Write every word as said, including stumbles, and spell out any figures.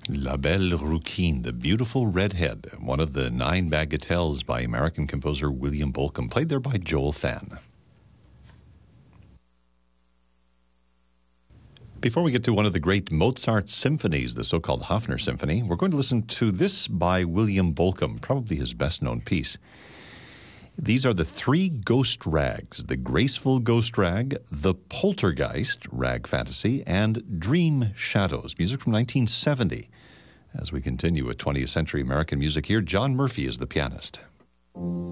La Belle Rouquine, the beautiful redhead, one of the nine bagatelles by American composer William Bolcom, played there by Joel Than. Before we get to one of the great Mozart symphonies, the so-called Hofner Symphony, we're going to listen to this by William Bolcom, probably his best-known piece. These are the three ghost rags: the graceful ghost rag, the poltergeist rag fantasy, and dream shadows. Music from nineteen seventy. As we continue with twentieth century American music here, John Murphy is the pianist.